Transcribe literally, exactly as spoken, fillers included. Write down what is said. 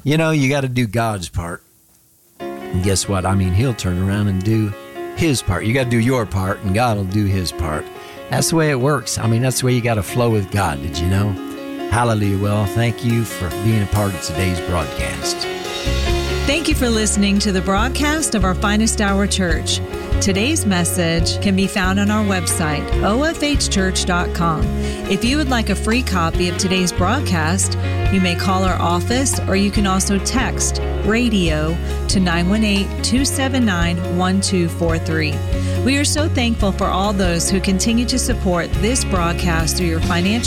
You know, you got to do God's part. And guess what? I mean, he'll turn around and do his part. You got to do your part, and God will do his part. That's the way it works. I mean, that's the way you got to flow with God. Did you know? Hallelujah. Well, thank you for being a part of today's broadcast. Thank you for listening to the broadcast of our Finest Hour Church. Today's message can be found on our website, O F H church dot com. If you would like a free copy of today's broadcast, you may call our office, or you can also text radio to nine one eight, two seven nine, one two four three. We are so thankful for all those who continue to support this broadcast through your financial